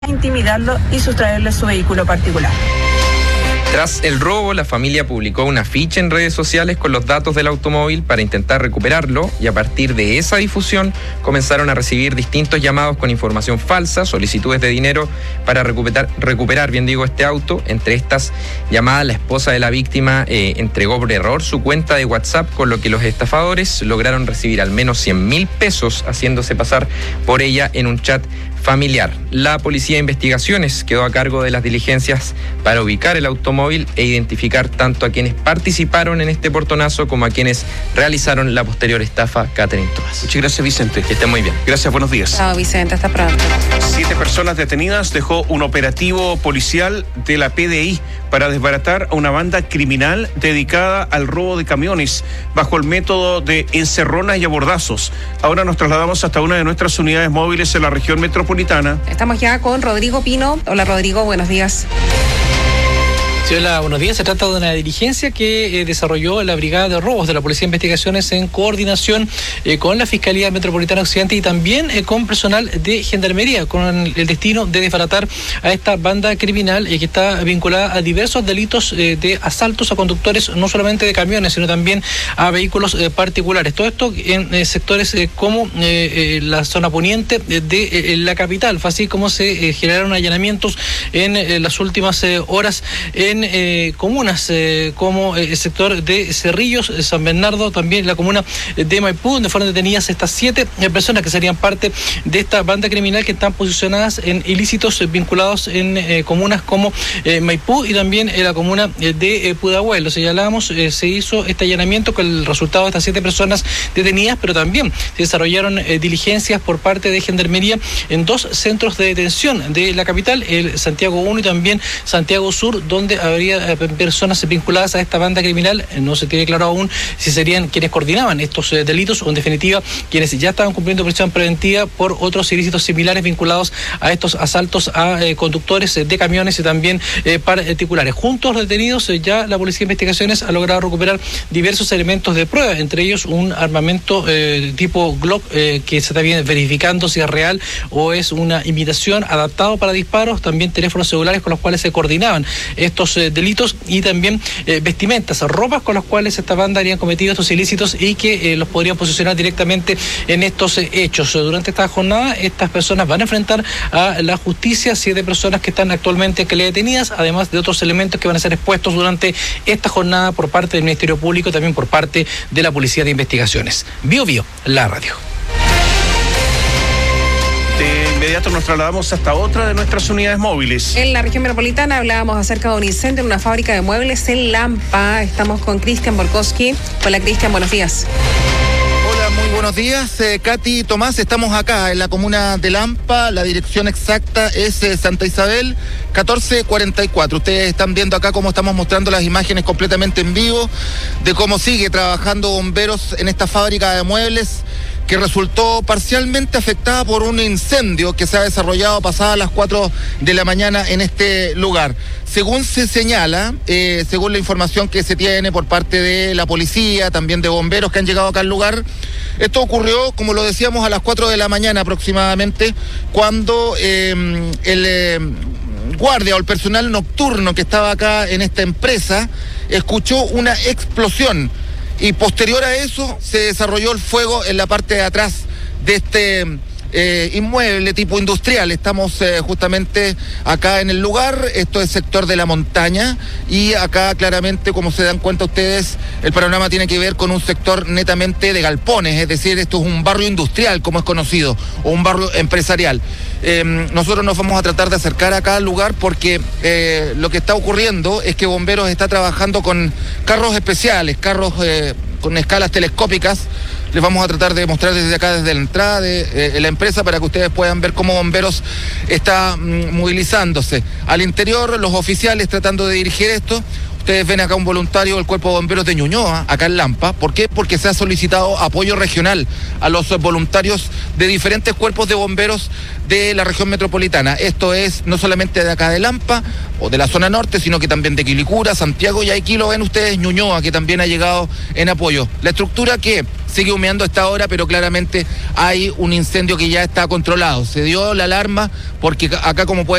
intimidarlo y sustraerle su vehículo particular. Tras el robo, la familia publicó un afiche en redes sociales con los datos del automóvil para intentar recuperarlo, y a partir de esa difusión comenzaron a recibir distintos llamados con información falsa, solicitudes de dinero para recuperar este auto. Entre estas llamadas, la esposa de la víctima entregó por error su cuenta de WhatsApp, con lo que los estafadores lograron recibir al menos 100.000 pesos haciéndose pasar por ella en un chat familiar. La Policía de Investigaciones quedó a cargo de las diligencias para ubicar el automóvil e identificar tanto a quienes participaron en este portonazo como a quienes realizaron la posterior estafa. Catherine Tomás. Muchas gracias, Vicente. Que estén muy bien. Gracias, buenos días. Chao, Vicente, hasta pronto. 7 personas detenidas dejó un operativo policial de la PDI para desbaratar a una banda criminal dedicada al robo de camiones bajo el método de encerronas y abordazos. Ahora nos trasladamos hasta una de nuestras unidades móviles en la región metropolitana. Estamos ya con Rodrigo Pino. Hola, Rodrigo, buenos días. Sí, hola, buenos días. Se trata de una diligencia que desarrolló la Brigada de Robos de la Policía de Investigaciones en coordinación con la Fiscalía Metropolitana Occidente y también con personal de Gendarmería, con el destino de desbaratar a esta banda criminal que está vinculada a diversos delitos de asaltos a conductores, no solamente de camiones, sino también a vehículos particulares. Todo esto en sectores como la zona poniente de la capital. Fue así como se generaron allanamientos en las últimas horas en comunas como el sector de Cerrillos, San Bernardo, también la comuna de Maipú, donde fueron detenidas estas 7 personas que serían parte de esta banda criminal que están posicionadas en ilícitos vinculados en comunas como Maipú y también en la comuna de Pudahuel. Lo señalábamos, se hizo este allanamiento con el resultado de estas 7 personas detenidas, pero también se desarrollaron diligencias por parte de Gendarmería en 2 centros de detención de la capital, el Santiago 1 y también Santiago Sur, donde habría personas vinculadas a esta banda criminal. No se tiene claro aún si serían quienes coordinaban estos delitos o, en definitiva, quienes ya estaban cumpliendo prisión preventiva por otros ilícitos similares vinculados a estos asaltos a conductores de camiones y también particulares. Junto a los detenidos, ya la Policía de Investigaciones ha logrado recuperar diversos elementos de prueba, entre ellos un armamento tipo Glock que se está bien verificando si es real o es una imitación, adaptado para disparos, también teléfonos celulares con los cuales se coordinaban estos delitos y también vestimentas, ropas con las cuales esta banda habrían cometido estos ilícitos y que los podrían posicionar directamente en estos hechos. Durante esta jornada, estas personas van a enfrentar a la justicia, 7 personas que están actualmente detenidas, además de otros elementos que van a ser expuestos durante esta jornada por parte del Ministerio Público y también por parte de la Policía de Investigaciones. Bio, la radio. De inmediato nos trasladamos hasta otra de nuestras unidades móviles. En la región metropolitana hablábamos acerca de un incendio en una fábrica de muebles en Lampa. Estamos con Cristian Borkowski. Hola, Cristian, buenos días. Hola, muy buenos días, Katy, Tomás. Estamos acá en la comuna de Lampa. La dirección exacta es Santa Isabel 1444. Ustedes están viendo acá cómo estamos mostrando las imágenes completamente en vivo de cómo sigue trabajando bomberos en esta fábrica de muebles, que resultó parcialmente afectada por un incendio que se ha desarrollado pasadas las 4 de la mañana en este lugar. Según se señala, según la información que se tiene por parte de la policía, también de bomberos que han llegado acá al lugar, esto ocurrió, como lo decíamos, a las 4 de la mañana aproximadamente, cuando el guardia o el personal nocturno que estaba acá en esta empresa escuchó una explosión. Y posterior a eso se desarrolló el fuego en la parte de atrás de este inmueble tipo industrial. Estamos justamente acá en el lugar. Esto es sector de la montaña y acá claramente, como se dan cuenta ustedes, el panorama tiene que ver con un sector netamente de galpones, es decir, esto es un barrio industrial como es conocido, o un barrio empresarial. Nosotros nos vamos a tratar de acercar acá al lugar porque lo que está ocurriendo es que Bomberos está trabajando con carros especiales, carros con escalas telescópicas. Les vamos a tratar de mostrar desde acá, desde la entrada de la empresa, para que ustedes puedan ver cómo Bomberos está movilizándose. Al interior, los oficiales tratando de dirigir esto. Ustedes ven acá un voluntario del Cuerpo de Bomberos de Ñuñoa, acá en Lampa. ¿Por qué? Porque se ha solicitado apoyo regional a los voluntarios de diferentes cuerpos de bomberos de la región metropolitana. Esto es no solamente de acá de Lampa o de la zona norte, sino que también de Quilicura, Santiago, y aquí lo ven ustedes, Ñuñoa, que también ha llegado en apoyo. La estructura que sigue humeando a esta hora, pero claramente hay un incendio que ya está controlado. Se dio la alarma porque acá, como pueden